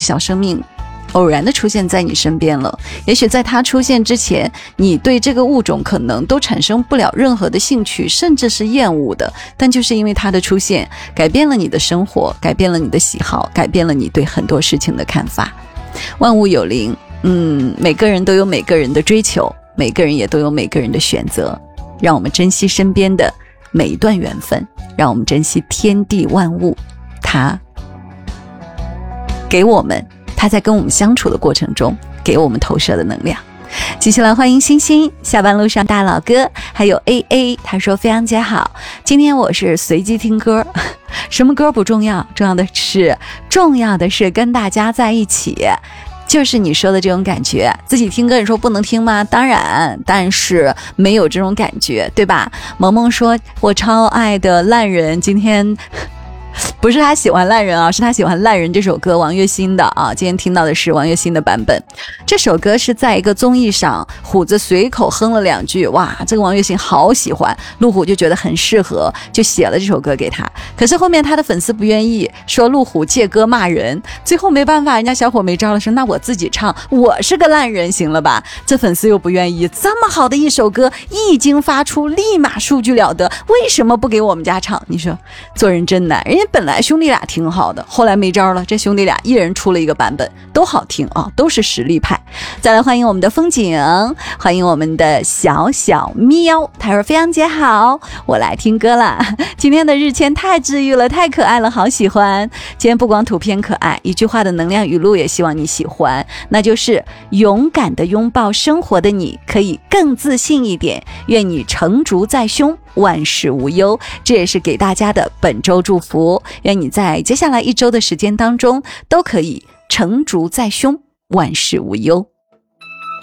小生命偶然的出现在你身边了，也许在它出现之前，你对这个物种可能都产生不了任何的兴趣，甚至是厌恶的，但就是因为它的出现，改变了你的生活，改变了你的喜好，改变了你对很多事情的看法。万物有灵，每个人都有每个人的追求，每个人也都有每个人的选择，让我们珍惜身边的每一段缘分，让我们珍惜天地万物，它给我们，他在跟我们相处的过程中给我们投射的能量。继续来欢迎星星，下班路上大老哥，还有 AA， 他说飞扬姐好，今天我是随机听歌，什么歌不重要，重要的是跟大家在一起，就是你说的这种感觉。自己听歌你说不能听吗？当然，但是没有这种感觉，对吧？萌萌说我超爱的烂人，今天不是他喜欢烂人啊，是他喜欢烂人这首歌，王栎鑫的啊。今天听到的是王栎鑫的版本。这首歌是在一个综艺上，虎子随口哼了2句，哇，这个王栎鑫好喜欢，路虎就觉得很适合，就写了这首歌给他。可是后面他的粉丝不愿意，说路虎借歌骂人，最后没办法，人家小伙没招了，说那我自己唱，我是个烂人行了吧？这粉丝又不愿意，这么好的一首歌一经发出立马数据了得，为什么不给我们家唱？你说做人真难，人家本来兄弟俩挺好的，后来没招了，这兄弟俩一人出了一个版本，都好听啊，都是实力派。再来欢迎我们的风景，欢迎我们的小小喵，他说飞扬姐好，我来听歌了，今天的日签太治愈了，太可爱了，好喜欢。今天不光图片可爱，一句话的能量语录也希望你喜欢，那就是勇敢的拥抱生活的你可以更自信一点，愿你成竹在胸，万事无忧。这也是给大家的本周祝福，愿你在接下来1周的时间当中都可以成竹在胸，万事无忧。